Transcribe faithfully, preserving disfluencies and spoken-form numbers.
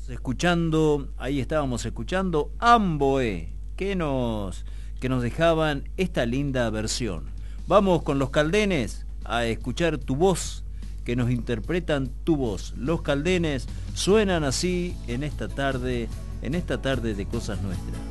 Escuchando, ahí estábamos escuchando Amboé, que nos, que nos dejaban esta linda versión. Vamos con los Caldenes a escuchar tu voz, que nos interpretan tu voz. Los Caldenes suenan así en esta tarde, en esta tarde de Cosas Nuestras.